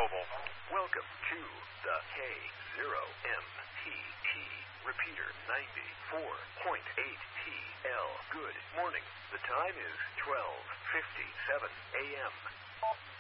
Welcome to the K0MTT repeater 94.8TL. Good morning. The time is 12:57 a.m.